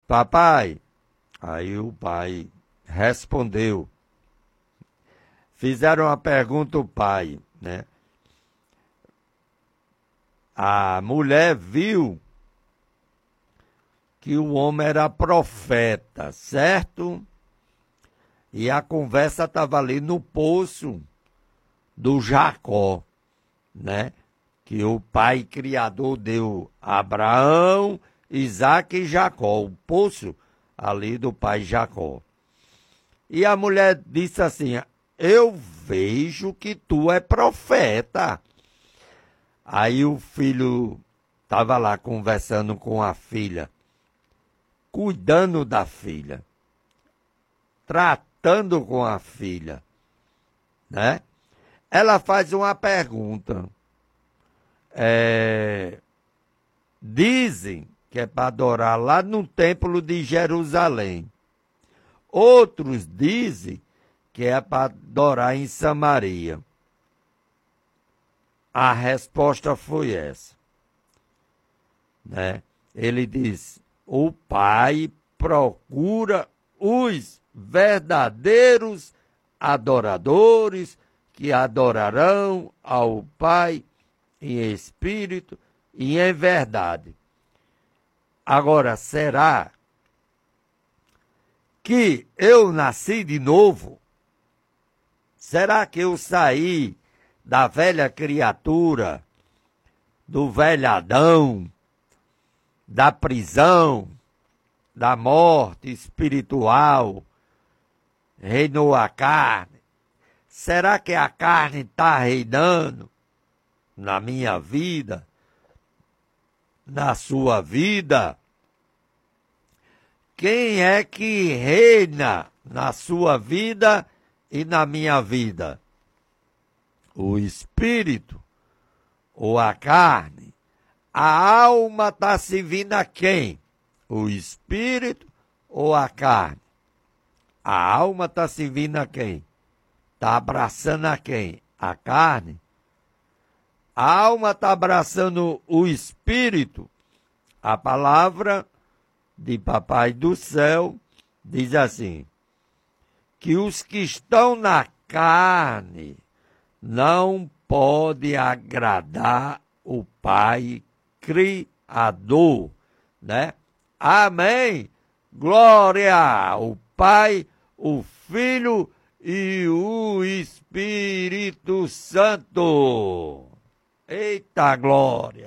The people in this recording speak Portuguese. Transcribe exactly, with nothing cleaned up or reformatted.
papai, aí o pai respondeu. Fizeram uma pergunta ao pai, né? A mulher viu que o homem era profeta, certo? E a conversa estava ali no poço do Jacó, né? Que o pai criador deu a Abraão, Isaque e Jacó, o poço ali do pai Jacó. E a mulher disse assim, eu vejo que tu é profeta. Aí o filho estava lá conversando com a filha, cuidando da filha, tratando com a filha, né? Ela faz uma pergunta. É, dizem que é para adorar lá no templo de Jerusalém. Outros dizem que é para adorar em Samaria. A resposta foi essa, né? Ele diz, o Pai procura os verdadeiros adoradores que adorarão ao Pai em espírito e em verdade. Agora, será que eu nasci de novo? Será que eu saí da velha criatura, do velho Adão, da prisão, da morte espiritual, reinou a carne? Será que a carne está reinando na minha vida, na sua vida? Quem é que reina na sua vida e na minha vida? O espírito ou a carne? A alma está servindo a quem? O espírito ou a carne? A alma está servindo a quem? Está abraçando a quem? A carne? A alma está abraçando o espírito? A palavra de Papai do Céu diz assim, que os que estão na carne não podem agradar o Pai Criador, né? Amém! Glória ao Pai, o Filho e o Espírito Santo. Eita glória!